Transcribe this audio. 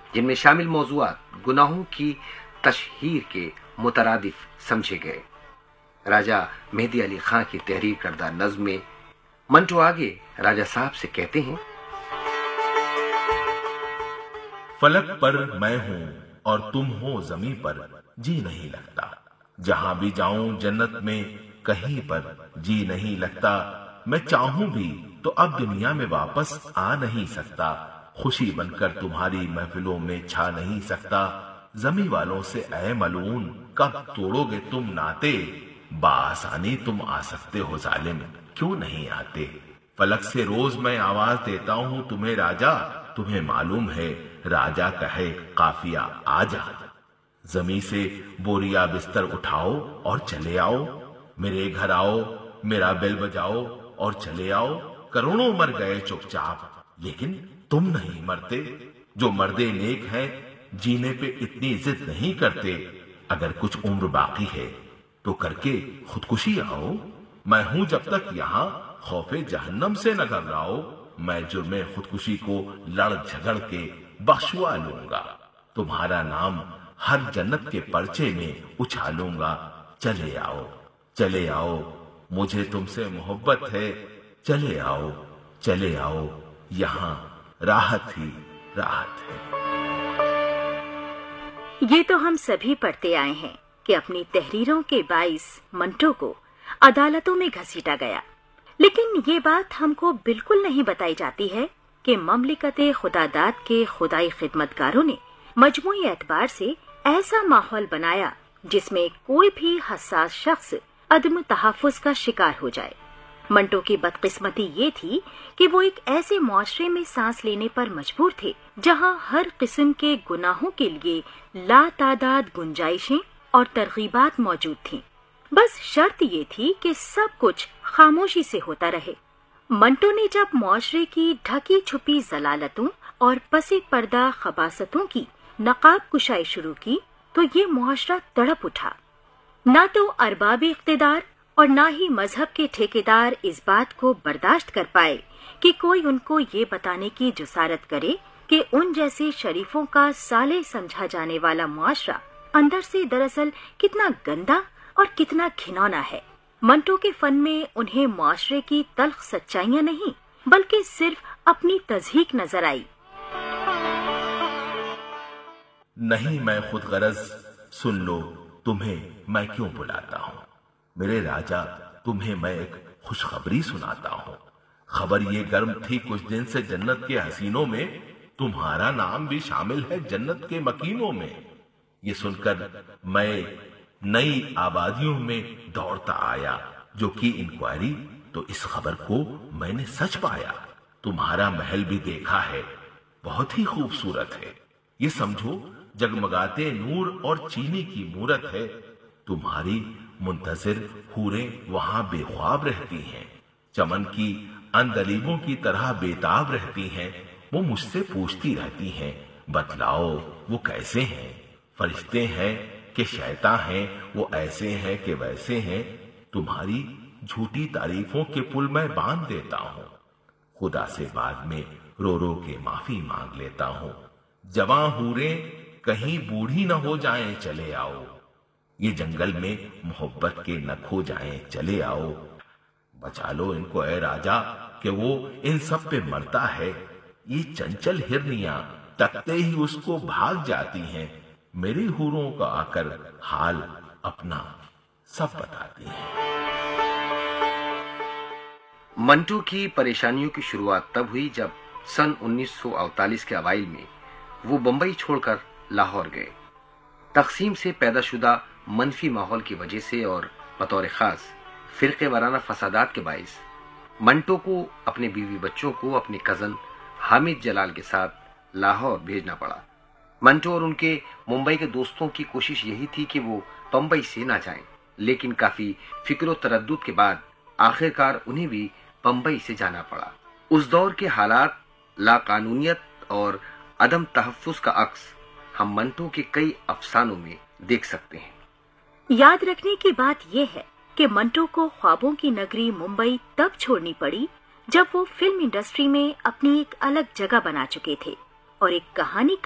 जिनमें शामिल मौज़ूआत गुनाहों की तशहीर के मुतरादिफ समझे गए। राजा मेहदी अली खां की तहरीर करदा नज़्म में मंटो आगे राजा साहब से कहते हैं, फलक पर मैं हूँ और तुम हो ज़मीं पर, जी नहीं लगता। जहां भी जाऊं जन्नत में कहीं पर जी नहीं लगता। मैं चाहूं भी तो अब दुनिया में वापस आ नहीं सकता। खुशी बनकर तुम्हारी महफिलों में छा नहीं सकता। ज़मीं वालों से ऐ मलून, कब तोड़ोगे तुम नाते। बासानी तुम आ सकते हो जालिम, क्यों नहीं आते। फलक से रोज मैं आवाज देता हूं तुम्हें राजा, तुम्हें मालूम है राजा कहे काफिया आजा। जमी से बोरिया बिस्तर उठाओ और चले आओ, मेरे घर आओ, मेरा बेल बजाओ और चले आओ। करोड़ों मर गए चुपचाप, लेकिन तुम नहीं मरते। जो मर्दे नेक हैं जीने पे इतनी जिद नहीं करते। अगर कुछ उम्र बाकी है तो करके खुदकुशी आओ। मैं हूं जब तक यहां, खौफे जहन्नम से न घबराओ। मैं जुर्मे खुदकुशी को लड़ झगड़ के बख्शवा लूंगा। तुम्हारा नाम हर जन्नत के पर्चे में उछालूंगा। चले आओ, चले आओ, मुझे तुमसे मोहब्बत है। चले आओ, चले आओ, यहां राहत ही राहत है। ये तो हम सभी पढ़ते आए हैं कि अपनी तहरीरों के बाइस मंटो को अदालतों में घसीटा गया। लेकिन ये बात हमको बिल्कुल नहीं बताई जाती है कि ममलिकत खुदादाद के खुदाई खिदमतगारों ने मजमूई एतबार से ऐसा माहौल बनाया जिसमें कोई भी हसास शख्स अदम तहफ़्फ़ुज़ का शिकार हो जाए। मंटो की बदकिस्मती ये थी कि वो एक ऐसे मुआशरे में सांस लेने पर मजबूर थे जहां हर किस्म के गुनाहों के लिए लातादाद गुंजाइशें और तरगीबात मौजूद थीं। बस शर्त ये थी कि सब कुछ खामोशी से होता रहे। मंटो ने जब मुआशरे की ढकी छुपी जलालतों और पसी पर्दा खबासतों की नकाब कुशाई शुरू की तो ये मुआशरा तड़प उठा। ना तो अरबाब इख्तिदार और ना ही मजहब के ठेकेदार इस बात को बर्दाश्त कर पाए कि कोई उनको ये बताने की जुसारत करे कि उन जैसे शरीफों का साले समझा जाने वाला मुआशरा अंदर से दरअसल कितना गंदा और कितना घिनौना है। मंटो के फन में उन्हें मुआशरे की तल्ख सच्चाइयां नहीं बल्कि सिर्फ अपनी तज़हीक नजर आई। नहीं मैं खुद गरज, सुन लो तुम्हें मैं क्यों बुलाता हूँ। मेरे राजा, तुम्हें मैं एक खुशखबरी सुनाता हूँ। खबर ये गर्म थी कुछ दिन से जन्नत के हसीनों में, तुम्हारा नाम भी शामिल है जन्नत के मकीनों में। ये सुनकर मैं नई आबादियों में दौड़ता आया, जो की इंक्वायरी तो इस खबर को मैंने सच पाया। तुम्हारा महल भी देखा है, बहुत ही खूबसूरत है। ये समझो जगमगाते नूर और चीनी की मूरत है। तुम्हारी मुंतजिर हूरें वहां बेख्वाब रहती हैं, चमन की अंदलीबों की तरह बेताब रहती हैं। वो मुझसे पूछती रहती हैं, बतलाओ वो कैसे हैं, फरिश्ते हैं कि शैतान हैं, वो ऐसे हैं कि वैसे हैं। तुम्हारी झूठी तारीफों के पुल मैं बांध देता हूँ। खुदा से बाद में रो रो के माफी मांग लेता हूँ। जवां हूरें कहीं बूढ़ी न हो जाएं, चले आओ। ये जंगल में मोहब्बत के न खो जाएं, चले आओ। बचा लो इनको ऐ राजा कि वो इन सब पे मरता है। ये चंचल हिरनियां तकते ही उसको भाग जाती हैं। मेरी हूरों का आकर हाल अपना सब बताती हैं। मंटो की परेशानियों की शुरुआत तब हुई जब सन 1948 के अवाइल में वो बंबई छोड़कर लाहौर गए। तकसीम से पैदाशुदा मनफी माहौल की वजह से और बतौर खास फिरके वाराना फसादात के बाइस मंटो को अपने बीवी बच्चों को अपने कजन हामिद जलाल के साथ लाहौर भेजना पड़ा। मंटो और उनके मुंबई के दोस्तों की कोशिश यही थी कि वो बंबई से ना जाएं, लेकिन काफी फिक्र तरद्दुद के बाद आखिरकार उन्हें भी बंबई से जाना पड़ा। उस दौर के हालात, लाकानूनियत और अदम तहफ़्फ़ुज़ का अक्स हम मंटो के कई अफसानों में देख सकते हैं। याद रखने की बात यह है कि मंटो को ख्वाबों की नगरी मुंबई तब छोड़नी पड़ी जब वो फिल्म इंडस्ट्री में अपनी एक अलग जगह बना चुके थे और एक कहानी